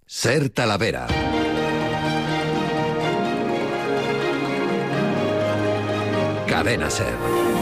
Ser Talavera. Cadena Ser.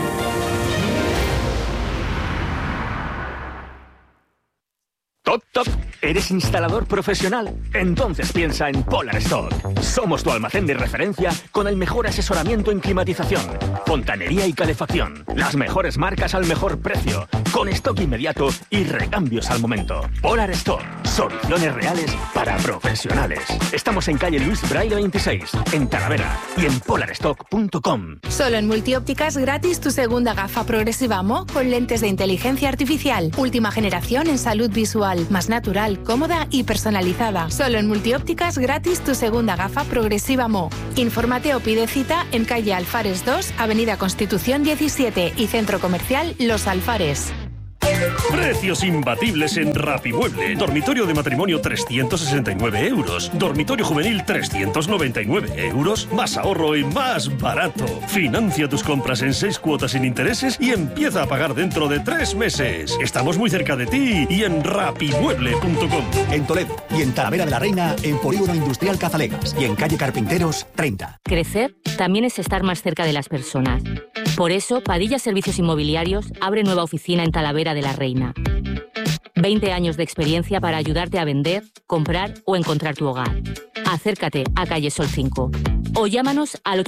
Top, top. ¿Eres instalador profesional? Entonces piensa en Polar Stock. Somos tu almacén de referencia con el mejor asesoramiento en climatización, fontanería y calefacción. Las mejores marcas al mejor precio, con stock inmediato y recambios al momento. Polar Stock. Soluciones reales para profesionales. Estamos en calle Luis Braille 26, en Talavera y en polarstock.com. Solo en Multiópticas gratis tu segunda gafa progresiva Mo con lentes de inteligencia artificial. Última generación en salud visual. Más natural, cómoda y personalizada. Solo en Multiópticas gratis tu segunda gafa progresiva Mo. Infórmate o pide cita en calle Alfares 2, Avenida Constitución 17 y Centro Comercial Los Alfares. Precios imbatibles en Rapimueble. Dormitorio de matrimonio 369 euros. Dormitorio juvenil 399 euros. Más ahorro y más barato. Financia tus compras en 6 cuotas sin intereses y empieza a pagar dentro de 3 meses. Estamos muy cerca de ti y en rapimueble.com. En Toledo y en Talavera de la Reina, en Polígono Industrial Cazalegas y en calle Carpinteros 30. Crecer también es estar más cerca de las personas. Por eso, Padilla Servicios Inmobiliarios abre nueva oficina en Talavera de la Reina. 20 años de experiencia para ayudarte a vender, comprar o encontrar tu hogar. Acércate a calle Sol 5 o llámanos al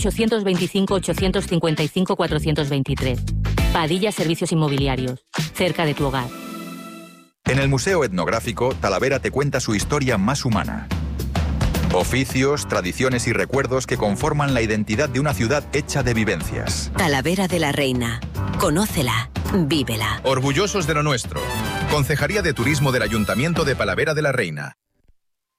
825-855-423. Padilla Servicios Inmobiliarios, cerca de tu hogar. En el Museo Etnográfico, Talavera te cuenta su historia más humana. Oficios, tradiciones y recuerdos que conforman la identidad de una ciudad hecha de vivencias. Talavera de la Reina. Conócela, vívela. Orgullosos de lo nuestro. Concejalía de Turismo del Ayuntamiento de Talavera de la Reina.